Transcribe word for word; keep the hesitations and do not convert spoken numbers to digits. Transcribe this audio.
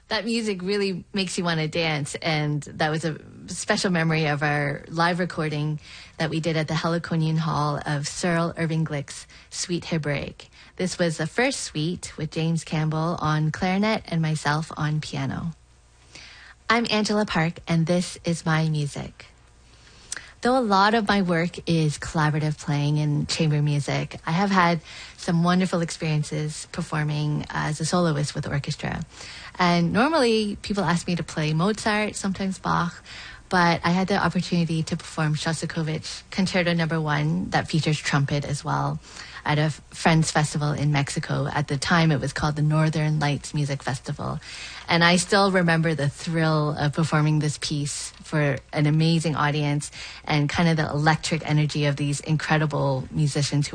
That music really makes you want to dance, and that was a special memory of our live recording that we did at the Heliconian Hall of Cyril Irving Glick's Suite Hebraic. This was the first suite with James Campbell on clarinet and myself on piano. I'm Angela Park, and this is my music. Though a lot of my work is collaborative playing and chamber music, I have had some wonderful experiences performing as a soloist with orchestra. And normally people ask me to play Mozart, sometimes Bach, but I had the opportunity to perform Shostakovich Concerto Number One that features trumpet as well at a Friends Festival in Mexico. At the time, it was called the Northern Lights Music Festival. And I still remember the thrill of performing this piece for an amazing audience and kind of the electric energy of these incredible musicians who